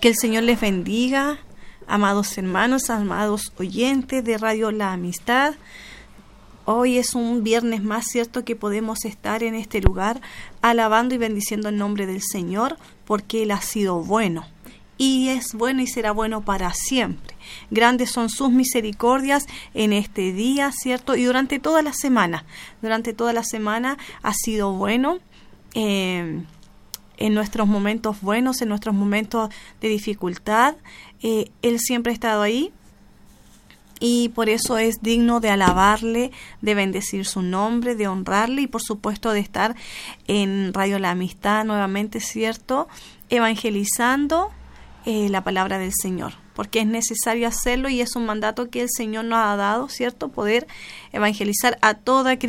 Que el Señor les bendiga, amados hermanos, amados oyentes de Radio La Amistad. Hoy es un viernes más, ¿cierto?, que podemos estar en este lugar alabando y bendiciendo el nombre del Señor, porque Él ha sido bueno. Y es bueno y será bueno para siempre. Grandes son sus misericordias en este día, ¿cierto? Y durante toda la semana. Durante toda la semana ha sido bueno. En nuestros momentos buenos, en nuestros momentos de dificultad, Él siempre ha estado ahí y por eso es digno de alabarle, de bendecir su nombre, de honrarle y por supuesto de estar en Radio La Amistad nuevamente, ¿cierto? Evangelizando la palabra del Señor, porque es necesario hacerlo y es un mandato que el Señor nos ha dado, ¿cierto? Poder evangelizar a toda criatura.